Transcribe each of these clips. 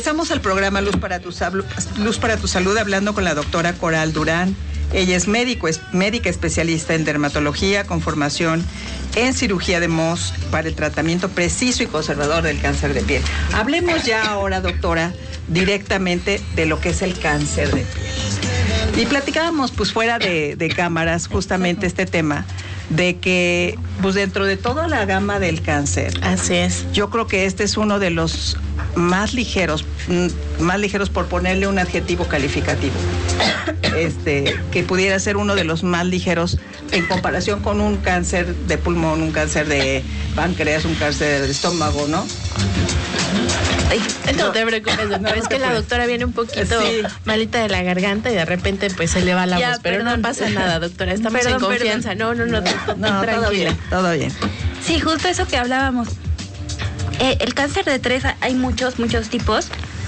Regresamos al programa Luz para tu Salud, hablando con la doctora Coral Durán. Ella es médica especialista en dermatología con formación en cirugía de Mohs para el tratamiento preciso y conservador del cáncer de piel. Hablemos ya ahora, doctora, directamente de lo que es el cáncer de piel. Y platicábamos pues fuera de cámaras justamente este tema de que pues dentro de toda la gama del cáncer, así es, yo creo que este es uno de los más ligeros por ponerle un adjetivo calificativo, que pudiera ser uno de los más ligeros en comparación con un cáncer de pulmón, un cáncer de páncreas, un cáncer de estómago, ¿no? Ay, no te preocupes, doctora, es que la doctora viene un poquito malita de la garganta y de repente pues se le va la voz, pero no pasa nada, doctora, estamos en confianza. No, tranquila. Todo bien. Sí, justo eso que hablábamos. El cáncer de tres hay muchos tipos.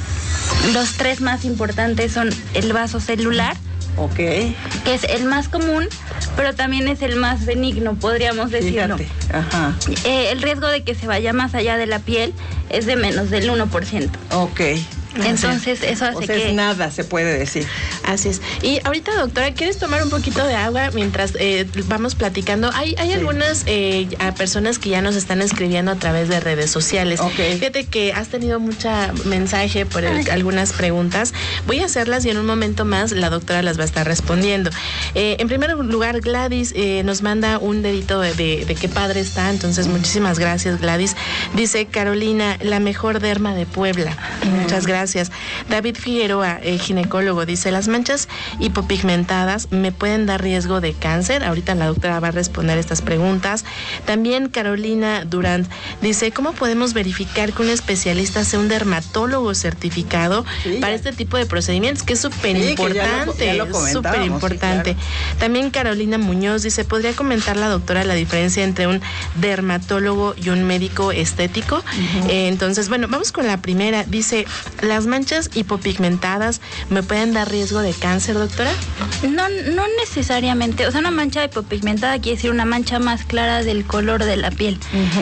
Los tres más importantes son el vasocelular, que es el más común, pero también es el más benigno, podríamos decirlo. Fíjate. Ajá. El riesgo de que se vaya más allá de la piel es de menos del 1%. Ok. Entonces eso hace que... es nada, se puede decir. Así es. Y ahorita, doctora, ¿quieres tomar un poquito de agua mientras vamos platicando? Hay algunas personas que ya nos están escribiendo a través de redes sociales. Fíjate que has tenido mucho mensaje por algunas preguntas. Voy a hacerlas y en un momento más la doctora las va a estar respondiendo. En primer lugar, Gladys nos manda un dedito de qué padre está. Entonces, muchísimas gracias, Gladys. Dice Carolina, la mejor derma de Puebla. Muchas gracias. David Figueroa, ginecólogo, dice, las manchas hipopigmentadas me pueden dar riesgo de cáncer. Ahorita la doctora va a responder estas preguntas. También Carolina Durán dice, ¿cómo podemos verificar que un especialista sea un dermatólogo certificado para este tipo de procedimientos? Que es súper importante, súper importante. Sí, claro. También Carolina Muñoz dice, ¿podría comentar la doctora la diferencia entre un dermatólogo y un médico estético? Entonces, bueno, vamos con la primera. Dice, ¿las manchas hipopigmentadas me pueden dar riesgo de cáncer, doctora? No necesariamente. O sea, una mancha hipopigmentada quiere decir una mancha más clara del color de la piel.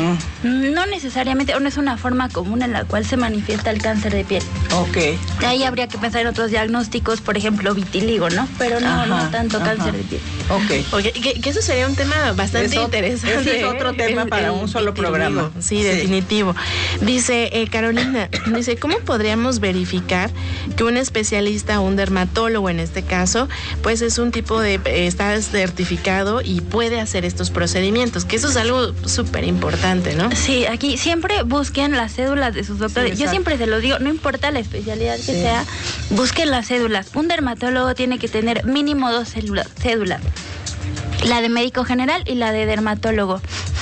No necesariamente, o no es una forma común en la cual se manifiesta el cáncer de piel. De ahí habría que pensar en otros diagnósticos, por ejemplo, vitiligo, ¿no? Pero no tanto cáncer de piel. Que eso sería un tema bastante interesante. Ese es otro tema para un solo programa. Sí, definitivo. Dice Carolina, dice, ¿cómo podríamos verificar que un especialista, un dermatólogo en este caso, pues es un tipo de, está certificado y puede hacer estos procedimientos? Que eso es algo súper importante, ¿no? Sí, aquí siempre busquen las cédulas de sus doctores. Yo siempre se los digo, no importa la especialidad que sea, busquen las cédulas. Un dermatólogo tiene que tener mínimo 2 cédulas. La de médico general y la de dermatólogo.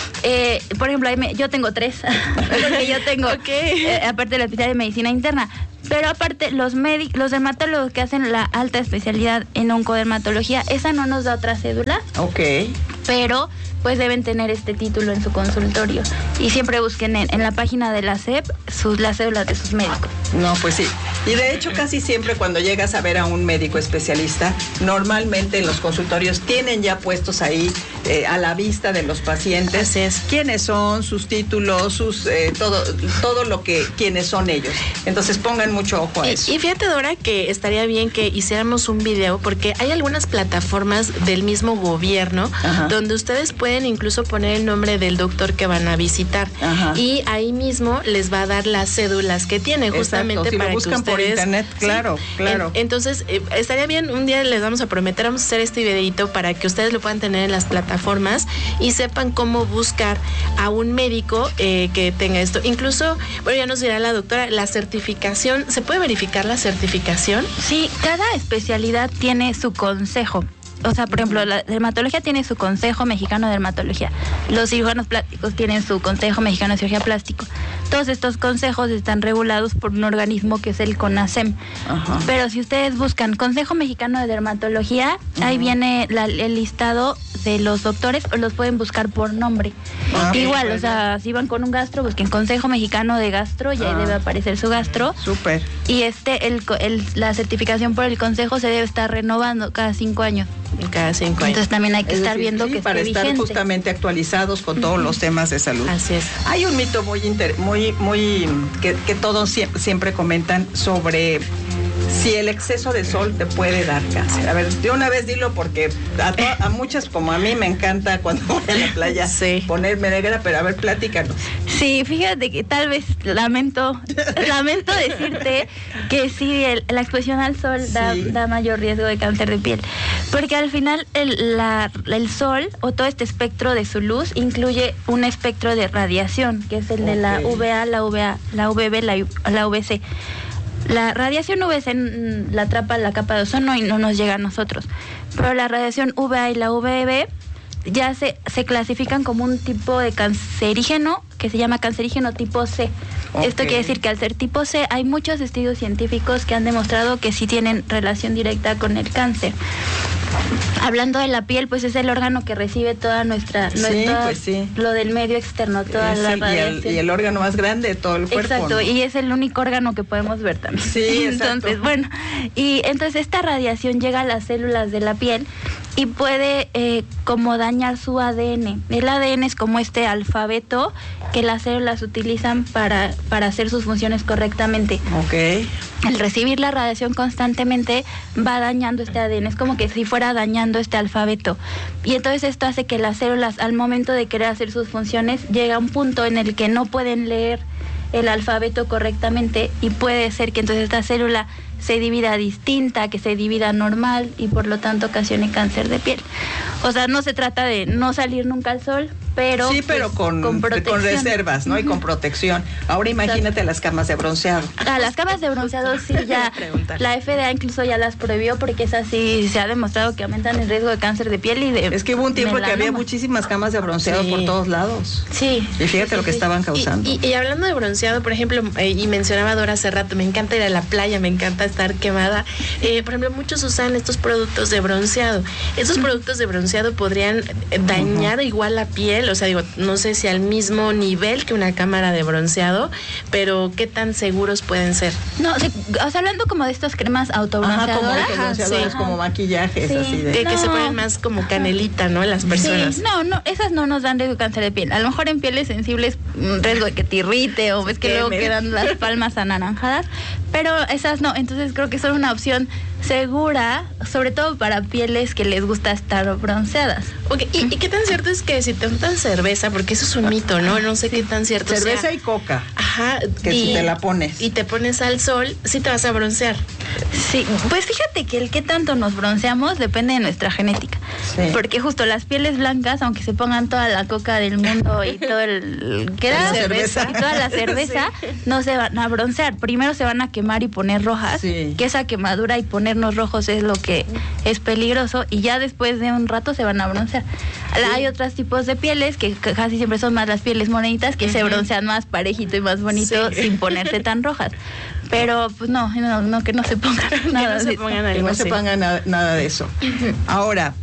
Por ejemplo, yo tengo 3, porque yo tengo, aparte de la especialidad de medicina interna, pero aparte los dermatólogos que hacen la alta especialidad en oncodermatología, esa no nos da otra cédula. Pero pues deben tener este título en su consultorio. Y siempre busquen en la página de la SEP las cédulas de sus médicos. No, pues sí. Y de hecho casi siempre cuando llegas a ver a un médico especialista, normalmente en los consultorios tienen ya puestos ahí a la vista de los pacientes quiénes son, sus títulos, sus todo lo que quiénes son ellos. Entonces pongan mucho ojo a eso. Y fíjate, Dora, que estaría bien que hiciéramos un video, porque hay algunas plataformas del mismo gobierno donde ustedes pueden incluso poner el nombre del doctor que van a visitar y ahí mismo les va a dar las cédulas que tiene, justamente si para lo buscan que ustedes... por internet, claro. Entonces, estaría bien, un día les vamos a prometer, vamos a hacer este videito para que ustedes lo puedan tener en las plataformas y sepan cómo buscar a un médico que tenga esto. Incluso, bueno, ya nos dirá la doctora, la certificación, ¿se puede verificar la certificación? Sí, cada especialidad tiene su consejo. O sea, por ejemplo, la dermatología tiene su Consejo Mexicano de Dermatología. Los cirujanos plásticos tienen su Consejo Mexicano de Cirugía Plástico. Todos estos consejos están regulados por un organismo que es el CONASEM. Pero si ustedes buscan Consejo Mexicano de Dermatología, ahí viene el listado de los doctores, o los pueden buscar por nombre. Igual, o sea, si van con un gastro, busquen Consejo Mexicano de Gastro y ahí debe aparecer su gastro. Súper. Y la certificación por el consejo se debe estar renovando cada 5 años. Cada 5 años. Entonces también hay que estar viendo que para esté estar vigente. Justamente actualizados con todos los temas de salud. Así es. Hay un mito muy que todos siempre comentan sobre si el exceso de sol te puede dar cáncer. A ver, de una vez dilo, porque a muchas, como a mí, me encanta cuando voy a la playa ponerme negra, pero a ver, platícanos. Sí, fíjate que tal vez lamento decirte que sí, la exposición al sol da mayor riesgo de cáncer de piel, porque al final el sol o todo este espectro de su luz incluye un espectro de radiación, que es el de la UVA, la UVB, la UVC. La radiación UVC la atrapa la capa de ozono y no nos llega a nosotros. Pero la radiación UVA y la UVB ya se clasifican como un tipo de cancerígeno que se llama cancerígeno tipo C. Esto quiere decir que al ser tipo C hay muchos estudios científicos que han demostrado que sí tienen relación directa con el cáncer. Hablando de la piel, pues es el órgano que recibe toda lo del medio externo, toda la radiación. Y el órgano más grande de todo el cuerpo. Exacto, ¿no? Y es el único órgano que podemos ver también. Sí, exacto. Entonces esta radiación llega a las células de la piel y puede como dañar su ADN. El ADN es como este alfabeto que las células utilizan para hacer sus funciones correctamente. Al recibir la radiación constantemente va dañando este ADN, es como que si fuera dañando este alfabeto. Y entonces esto hace que las células, al momento de querer hacer sus funciones, llega a un punto en el que no pueden leer el alfabeto correctamente y puede ser que entonces esta célula se divida distinta, que se divida normal y por lo tanto ocasione cáncer de piel. O sea, no se trata de no salir nunca al sol, pero sí, pero con reservas, ¿no? Y con protección. Ahora imagínate las camas de bronceado. Las camas de bronceado sí ya la FDA incluso ya las prohibió porque esas sí se ha demostrado que aumentan el riesgo de cáncer de piel y de Es que hubo un tiempo que había muchísimas camas de bronceado por todos lados. Sí. Y fíjate lo que estaban causando. Y hablando de bronceado, por ejemplo, y mencionaba Dora hace rato, me encanta ir a la playa, me encanta estar quemada. Por ejemplo, muchos usan estos productos de bronceado. Estos productos de bronceado podrían dañar igual la piel, o sea, digo, no sé si al mismo nivel que una cámara de bronceado, pero ¿qué tan seguros pueden ser? No, o sea, hablando como de estas cremas autobronceadoras, como maquillajes, así de... Que se ponen más como canelita, ¿no? Las personas. Sí, no, esas no nos dan riesgo de cáncer de piel. A lo mejor en pieles sensibles, riesgo de que te irrite o ves que luego quedan las palmas anaranjadas, pero esas no. Entonces creo que son una opción segura, sobre todo para pieles que les gusta estar bronceadas. ¿Y qué tan cierto es que si te untan cerveza, porque eso es un mito, ¿no? No sé qué tan cierto cerveza sea. Y coca. Ajá. Si te la pones. Y te pones al sol, sí te vas a broncear. Sí, pues fíjate que el qué tanto nos bronceamos depende de nuestra genética. Sí. Porque justo las pieles blancas, aunque se pongan toda la coca del mundo y todo cerveza y toda la cerveza, no se van a broncear. Primero se van a quemar y poner rojas, que esa quemadura y ponernos rojos es lo que es peligroso, y ya después de un rato se van a broncear. Hay otros tipos de pieles que casi siempre son más las pieles morenitas que se broncean más parejito y más bonito sin ponerse tan rojas. Pero pues no, que no se pongan nada de eso. Que no se pongan nada de eso. Ahora,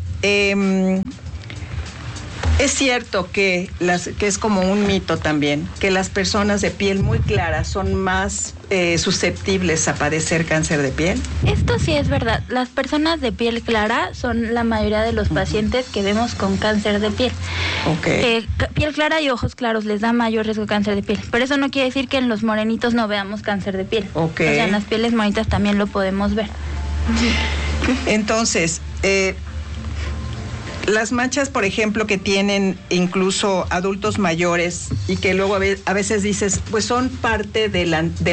es cierto que es como un mito también, que las personas de piel muy clara son más susceptibles a padecer cáncer de piel. Esto sí es verdad. Las personas de piel clara son la mayoría de los pacientes que vemos con cáncer de piel. Piel clara y ojos claros les da mayor riesgo de cáncer de piel. Pero eso no quiere decir que en los morenitos no veamos cáncer de piel. O sea, en las pieles morenitas también lo podemos ver. Entonces, las manchas, por ejemplo, que tienen incluso adultos mayores y que luego a veces dices, pues son parte de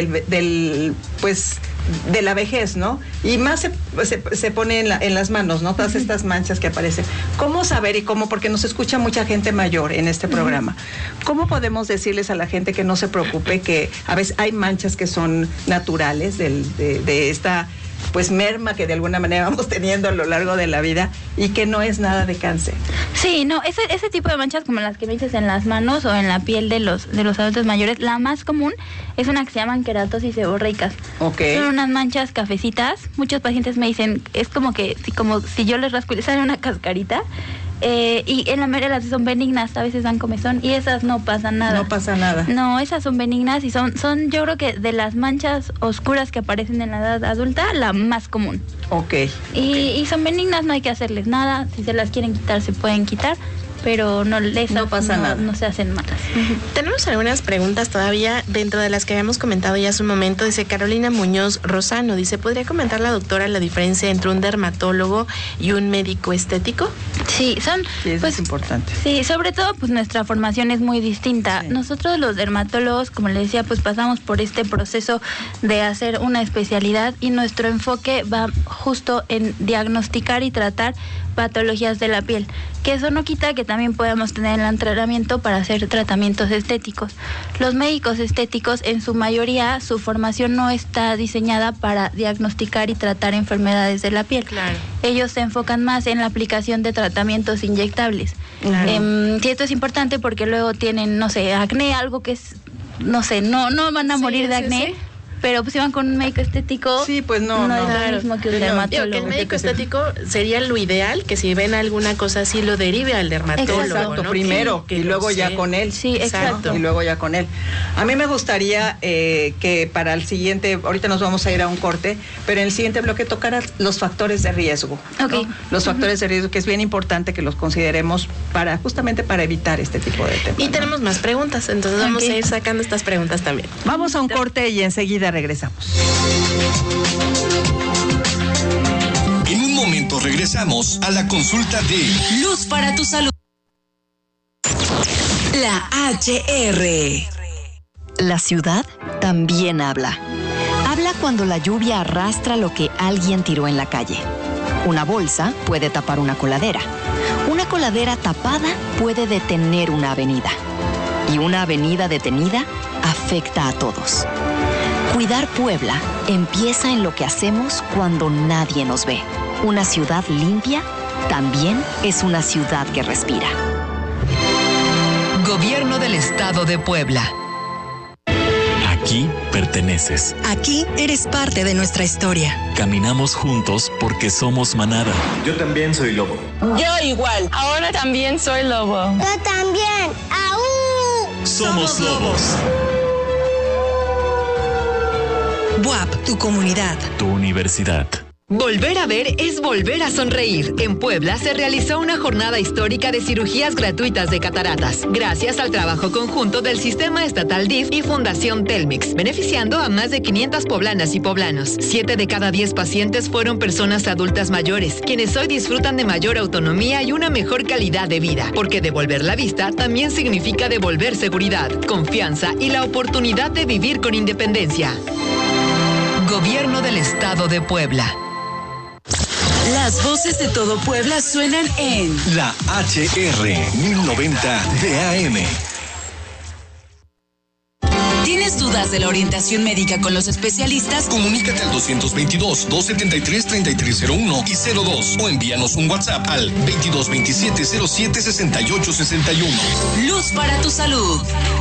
la vejez, ¿no? Y más se pone en las manos, ¿no? Todas estas manchas que aparecen. ¿Cómo saber y cómo? Porque nos escucha mucha gente mayor en este programa. ¿Cómo podemos decirles a la gente que no se preocupe, que a veces hay manchas que son naturales de esta pues merma que de alguna manera vamos teniendo a lo largo de la vida y que no es nada de cáncer? Sí, no, ese tipo de manchas como las que me dices en las manos o en la piel de los adultos mayores, la más común es una que se llaman queratosis seborreicas. Son unas manchas cafecitas. Muchos pacientes me dicen, es como si yo les rasco y les sale una cascarita. Y en la mayoría de las son benignas, a veces dan comezón y esas no pasan nada. No pasa nada. No, esas son benignas y son yo creo que de las manchas oscuras que aparecen en la edad adulta, la más común. Y son benignas, no hay que hacerles nada. Si se las quieren quitar, se pueden quitar. pero no pasa nada. No se hacen malas. Tenemos algunas preguntas todavía dentro de las que habíamos comentado ya hace un momento. Dice Carolina Muñoz Rosano, dice, ¿podría comentar la doctora la diferencia entre un dermatólogo y un médico estético? Sí, eso es importante. Sí, sobre todo pues nuestra formación es muy distinta. Sí. Nosotros los dermatólogos, como les decía, pues pasamos por este proceso de hacer una especialidad y nuestro enfoque va justo en diagnosticar y tratar patologías de la piel, que eso no quita que también podamos tener el entrenamiento para hacer tratamientos estéticos. Los médicos estéticos, en su mayoría, su formación no está diseñada para diagnosticar y tratar enfermedades de la piel. Claro. Ellos se enfocan más en la aplicación de tratamientos inyectables. Claro. Sí, esto es importante porque luego tienen, no sé, acné, algo que es, no sé, no van a morir de acné. Sí. Pero pues si van con un médico estético, sí, pues no es lo mismo que un dermatólogo. Digo, que el médico estético sería lo ideal, que si ven alguna cosa así lo derive al dermatólogo. Exacto, ¿no? Primero, y luego ya con él. Sí, exacto. Y luego ya con él. A mí me gustaría que para el siguiente, ahorita nos vamos a ir a un corte, pero en el siguiente bloque tocar los factores de riesgo. Okay. ¿No? Los factores de riesgo, que es bien importante que los consideremos justamente para evitar este tipo de temas. Y tenemos más preguntas, entonces vamos a ir sacando estas preguntas también. Vamos a un corte y enseguida regresamos. En un momento regresamos a la consulta de Luz para tu salud. La HR. La ciudad también habla. Habla cuando la lluvia arrastra lo que alguien tiró en la calle. Una bolsa puede tapar una coladera. Una coladera tapada puede detener una avenida. Y una avenida detenida afecta a todos. Cuidar Puebla empieza en lo que hacemos cuando nadie nos ve. Una ciudad limpia también es una ciudad que respira. Gobierno del Estado de Puebla. Aquí perteneces. Aquí eres parte de nuestra historia. Caminamos juntos porque somos manada. Yo también soy lobo. Yo igual. Ahora también soy lobo. Yo también. ¡Aú! Somos lobos. BUAP, tu comunidad. Tu universidad. Volver a ver es volver a sonreír. En Puebla se realizó una jornada histórica de cirugías gratuitas de cataratas, gracias al trabajo conjunto del Sistema Estatal DIF y Fundación Telmex, beneficiando a más de 500 poblanas y poblanos. 7 de cada 10 pacientes fueron personas adultas mayores, quienes hoy disfrutan de mayor autonomía y una mejor calidad de vida, porque devolver la vista también significa devolver seguridad, confianza y la oportunidad de vivir con independencia. Gobierno del Estado de Puebla. Las voces de todo Puebla suenan en la HR 1090 de AM. ¿Tienes dudas de la orientación médica con los especialistas? Comunícate al 222-273-3301 y 02 o envíanos un WhatsApp al 2227-076861. Luz para tu salud.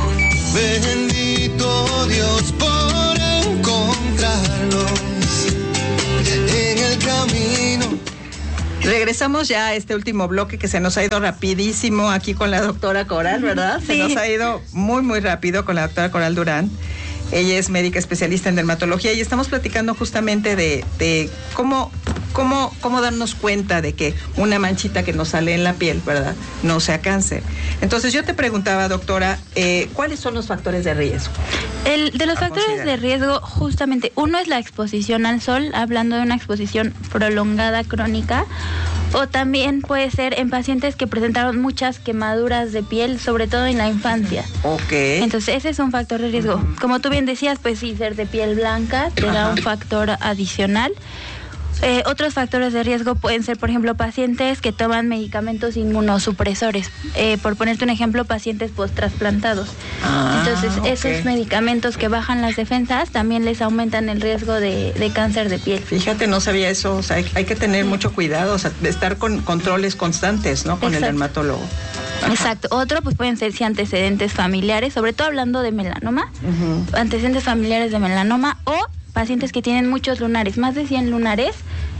Bendito Dios por encontrarnos en el camino. Regresamos ya a este último bloque que se nos ha ido rapidísimo aquí con la doctora Coral, ¿verdad? Sí. Se nos ha ido muy, muy rápido con la doctora Coral Durán. Ella es médica especialista en dermatología y estamos platicando justamente de cómo darnos cuenta de que una manchita que nos sale en la piel, ¿verdad?, no sea cáncer. Entonces yo te preguntaba, doctora, ¿cuáles son los factores de riesgo? De los factores de riesgo, justamente, uno es la exposición al sol, hablando de una exposición prolongada crónica, o también puede ser en pacientes que presentaron muchas quemaduras de piel, sobre todo en la infancia. Ok. Entonces ese es un factor de riesgo. Como tú bien decías, pues sí, ser de piel blanca será un factor adicional. Otros factores de riesgo pueden ser, por ejemplo, pacientes que toman medicamentos inmunosupresores. Por ponerte un ejemplo, pacientes post-trasplantados. Entonces, esos medicamentos que bajan las defensas también les aumentan el riesgo de cáncer de piel. Fíjate, no sabía eso. O sea, hay que tener mucho cuidado, o sea, de estar con controles constantes, ¿no? Con el dermatólogo. Ajá. Exacto. Otro, pues pueden ser antecedentes familiares, sobre todo hablando de melanoma, antecedentes familiares de melanoma o pacientes que tienen muchos lunares, más de 100 lunares,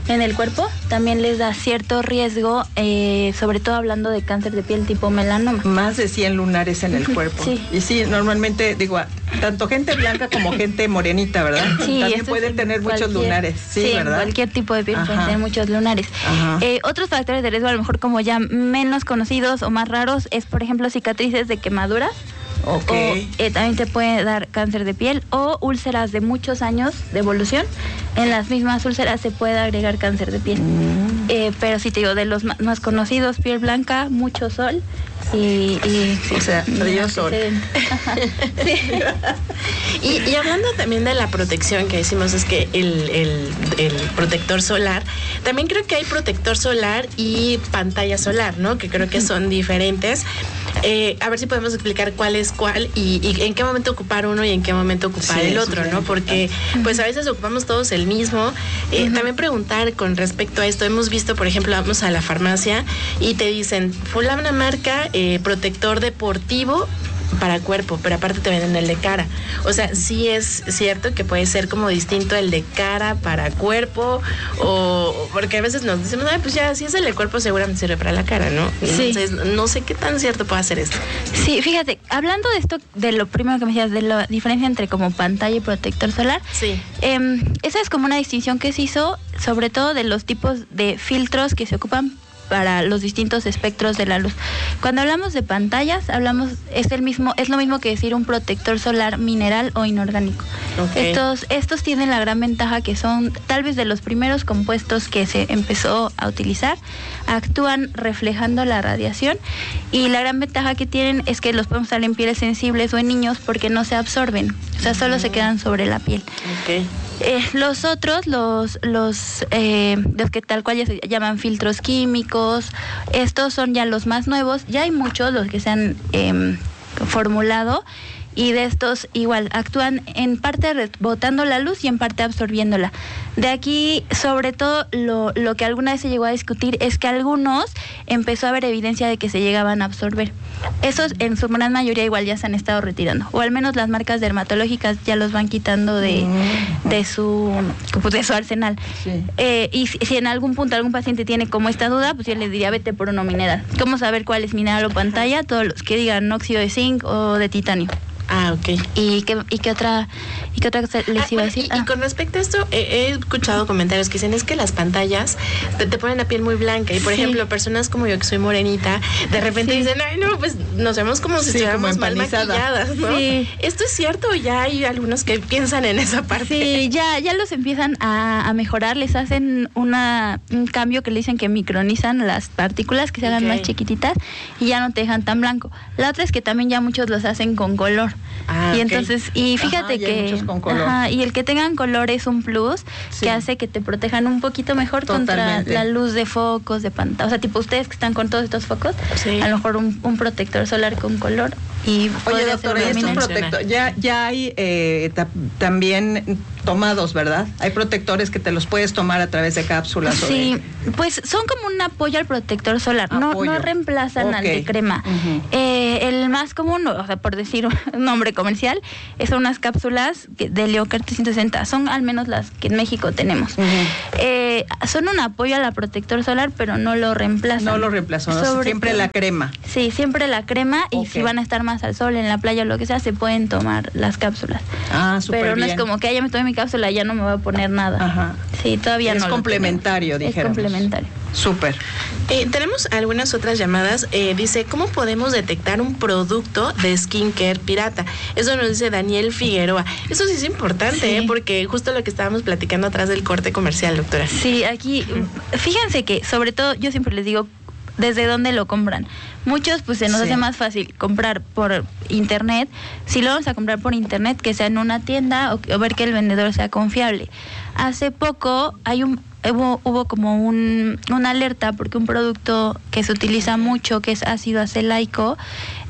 en el cuerpo, también les da cierto riesgo, sobre todo hablando de cáncer de piel tipo melanoma. Más de 100 lunares en el cuerpo. Sí. Y sí, normalmente, digo, tanto gente blanca como gente morenita, ¿verdad? Sí, también pueden tener muchos lunares, sí, ¿verdad? Cualquier tipo de piel pueden tener muchos lunares. Otros factores de riesgo, a lo mejor como ya menos conocidos o más raros, es por ejemplo cicatrices de quemaduras. Okay. O también te puede dar cáncer de piel o úlceras de muchos años de evolución. En las mismas úlceras se puede agregar cáncer de piel. Pero sí te digo, de los más conocidos, piel blanca, mucho sol y o sea, río sol. Sí. Y hablando también de la protección que decimos, es que el protector solar, también creo que hay protector solar y pantalla solar, ¿no? Que creo que son diferentes. A ver si podemos explicar cuál es cuál y en qué momento ocupar uno y en qué momento ocupar el otro, ¿no? Porque pues a veces ocupamos todos el mismo. También preguntar con respecto a esto, hemos visto, por ejemplo, vamos a la farmacia y te dicen, fulana marca, protector deportivo para cuerpo, pero aparte te venden el de cara. O sea, sí es cierto que puede ser como distinto el de cara para cuerpo, o porque a veces nos decimos, ay, pues ya, si es el de cuerpo seguramente sirve para la cara, ¿no? Sí. Entonces, no sé qué tan cierto puede ser esto. Sí, fíjate, hablando de esto, de lo primero que me decías, de la diferencia entre como pantalla y protector solar, sí. Esa es como una distinción que se hizo, sobre todo de los tipos de filtros que se ocupan para los distintos espectros de la luz. Cuando hablamos de pantallas, es lo mismo que decir un protector solar mineral o inorgánico. Okay. Estos tienen la gran ventaja que son tal vez de los primeros compuestos que se empezó a utilizar, actúan reflejando la radiación y la gran ventaja que tienen es que los podemos usar en pieles sensibles o en niños porque no se absorben, o sea, solo se quedan sobre la piel. Okay. Los otros, los que tal cual ya se llaman filtros químicos, estos son ya los más nuevos, ya hay muchos los que se han formulado y de estos igual actúan en parte rebotando la luz y en parte absorbiéndola. De aquí, sobre todo, lo que alguna vez se llegó a discutir es que algunos empezó a haber evidencia de que se llegaban a absorber. Esos en su gran mayoría igual ya se han estado retirando, o al menos las marcas dermatológicas ya los van quitando de su arsenal. Sí. Y si en algún punto algún paciente tiene como esta duda, pues yo le diría vete por uno mineral. ¿Cómo saber cuál es mineral o pantalla? Todos los que digan óxido de zinc o de titanio. Ah, ok. ¿Y qué otra cosa les iba a decir? Y con respecto a esto, he escuchado comentarios que dicen es que las pantallas te ponen la piel muy blanca y, por ejemplo, personas como yo que soy morenita, de repente dicen, ay, no, pues nos vemos como si estuviéramos mal maquilladas, ¿no? Sí. ¿Esto es cierto o ya hay algunos que piensan en esa parte? Sí, ya los empiezan a mejorar, les hacen un cambio que le dicen que micronizan las partículas, que se hagan más chiquititas y ya no te dejan tan blanco. La otra es que también ya muchos los hacen con color. Y entonces, y fíjate que y el que tengan color es un plus que hace que te protejan un poquito mejor contra la luz de focos, de pantalla. O sea, tipo ustedes que están con todos estos focos, a lo mejor un protector solar con color. Y oye, doctora, ¿y estos protectores? Ya hay también tomados, ¿verdad? Hay protectores que te los puedes tomar a través de cápsulas. Sí, pues son como un apoyo al protector solar. No reemplazan al de crema. El más común, o sea, por decir un nombre comercial, son unas cápsulas de Leocart 360. Son al menos las que en México tenemos. Son un apoyo al protector solar, pero no lo reemplazan. No lo reemplazan, siempre la crema. Sí, siempre la crema y si van a estar más al sol, en la playa o lo que sea, se pueden tomar las cápsulas. Súper pero no bien. Es como que ya me tomé mi cápsula, ya no me voy a poner nada. Ajá. Sí, todavía no. Es complementario, dijéramos. Es complementario. Súper. Tenemos algunas otras llamadas. Dice, ¿cómo podemos detectar un producto de skincare pirata? Eso nos dice Daniel Figueroa. Eso sí es importante, porque justo lo que estábamos platicando atrás del corte comercial, doctora. Sí, aquí, fíjense que sobre todo, yo siempre les digo, ¿desde dónde lo compran? Muchos, pues se nos hace más fácil comprar por internet. Si lo vamos a comprar por internet, que sea en una tienda o ver que el vendedor sea confiable. Hace poco hubo como una alerta porque un producto que se utiliza mucho, que es ácido acelaico,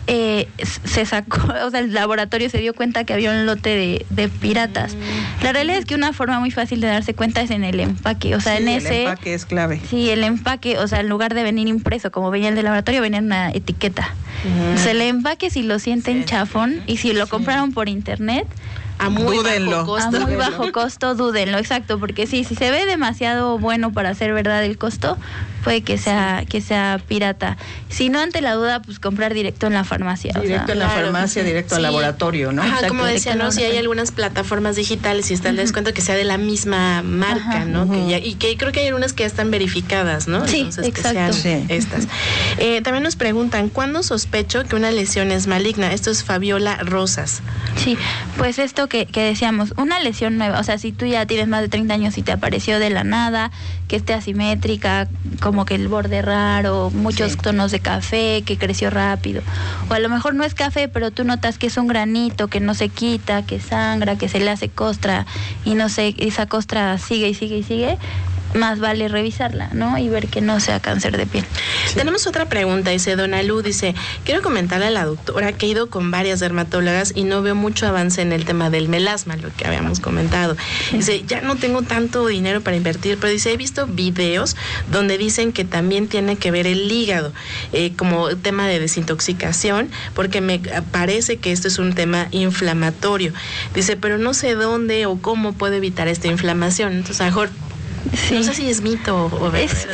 se sacó, o sea, el laboratorio se dio cuenta que había un lote de piratas. La realidad es que una forma muy fácil de darse cuenta es en el empaque, o sea, el empaque es clave. Sí, el empaque, o sea, en lugar de venir impreso como venía el del laboratorio, venía en una etiqueta. O sea, el empaque, si lo sienten chafón y si lo compraron por internet, a muy dúdenlo. bajo costo. A muy bajo costo, dúdenlo, exacto, porque sí, si se ve demasiado bueno para ser verdad el costo, puede que sea pirata. Si no, ante la duda, pues comprar directo en la farmacia. Directo en la farmacia, directo al laboratorio, ¿no? Ajá, como decía, ¿no? Si hay algunas plataformas digitales y está el descuento que sea de la misma marca, ¿no? Y que creo que hay algunas que ya están verificadas, ¿no? Sí, entonces, exacto. Que sean estas. También nos preguntan, ¿cuándo sospecho que una lesión es maligna? Esto es Fabiola Rosas. Sí, pues esto que decíamos, una lesión nueva, o sea, si tú ya tienes más de 30 años y te apareció de la nada, que esté asimétrica, como que el borde raro, muchos tonos de café, que creció rápido, o a lo mejor no es café, pero tú notas que es un granito, que no se quita, que sangra, que se le hace costra, y no sé, esa costra sigue y sigue y sigue, más vale revisarla, ¿no? Y ver que no sea cáncer de piel. Sí. Tenemos otra pregunta, dice Dona Lu, dice, quiero comentarle a la doctora que he ido con varias dermatólogas y no veo mucho avance en el tema del melasma, lo que habíamos comentado. Dice, ya no tengo tanto dinero para invertir, pero dice, he visto videos donde dicen que también tiene que ver el hígado, como tema de desintoxicación, porque me parece que esto es un tema inflamatorio. Dice, pero no sé dónde o cómo puedo evitar esta inflamación. Entonces, a lo mejor sí. No sé si es mito o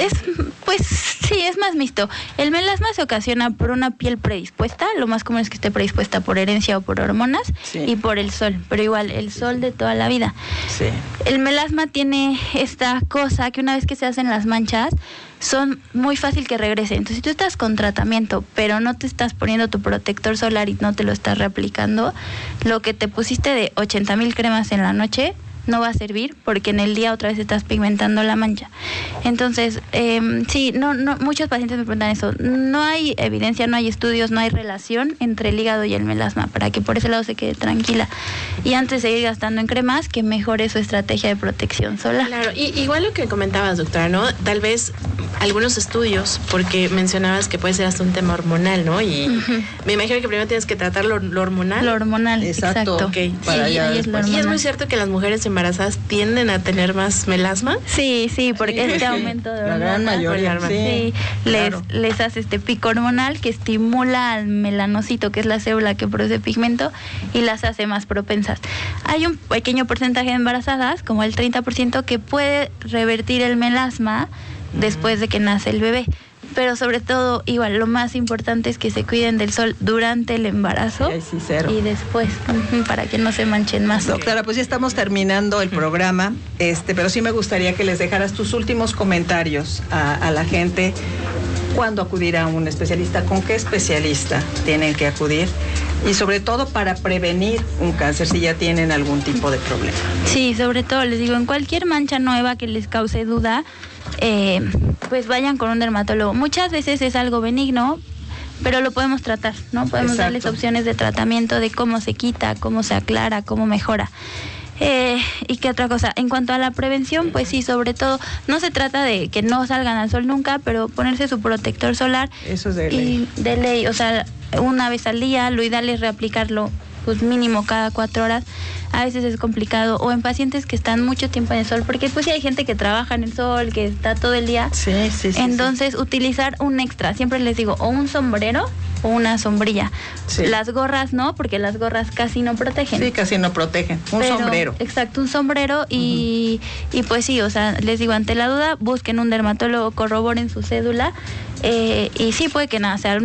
pues sí, es más mito. El melasma se ocasiona por una piel predispuesta, lo más común es que esté predispuesta por herencia o por hormonas, y por el sol, pero igual el sol de toda la vida. Sí. El melasma tiene esta cosa que una vez que se hacen las manchas, son muy fácil que regresen. Entonces, si tú estás con tratamiento, pero no te estás poniendo tu protector solar y no te lo estás reaplicando, lo que te pusiste de 80,000 cremas en la noche no va a servir porque en el día otra vez estás pigmentando la mancha. Entonces, sí, no, muchos pacientes me preguntan eso. No hay evidencia, no hay estudios, no hay relación entre el hígado y el melasma, para que por ese lado se quede tranquila. Y antes de seguir gastando en cremas, que mejore su estrategia de protección solar. Claro, y igual lo que comentabas, doctora, ¿no? Tal vez algunos estudios, porque mencionabas que puede ser hasta un tema hormonal, ¿no? Y me imagino que primero tienes que tratar lo hormonal. Lo hormonal, exacto. Okay. Y es muy cierto que las mujeres embarazadas tienden a tener más melasma. Sí, porque este aumento de hormonas, la gran mayoría, les hace este pico hormonal que estimula al melanocito, que es la célula que produce pigmento, y las hace más propensas. Hay un pequeño porcentaje de embarazadas, como el 30%, que puede revertir el melasma después de que nace el bebé. Pero sobre todo, igual, lo más importante es que se cuiden del sol durante el embarazo y después, para que no se manchen más. Doctora, pues ya estamos terminando el programa, pero sí me gustaría que les dejaras tus últimos comentarios a la gente. ¿Cuándo acudir a un especialista? ¿Con qué especialista tienen que acudir? Y sobre todo para prevenir un cáncer si ya tienen algún tipo de problema. Sí, sobre todo, les digo, en cualquier mancha nueva que les cause duda, pues vayan con un dermatólogo. Muchas veces es algo benigno, pero lo podemos tratar, ¿no? Podemos darles opciones de tratamiento, de cómo se quita, cómo se aclara, cómo mejora. ¿Y qué otra cosa? En cuanto a la prevención, pues sí, sobre todo, no se trata de que no salgan al sol nunca, pero ponerse su protector solar. Eso es de ley. Y de ley, o sea, una vez al día, lo ideal es reaplicarlo pues mínimo cada 4 horas. A veces es complicado, o en pacientes que están mucho tiempo en el sol, porque pues sí hay gente que trabaja en el sol, que está todo el día. Entonces, utilizar un extra, siempre les digo, o un sombrero o una sombrilla. Las gorras no, porque las gorras casi no protegen. Sí, casi no protegen. Sombrero. Exacto, un sombrero y pues sí, o sea, les digo, ante la duda, busquen un dermatólogo, corroboren su cédula y sí puede que nada, sea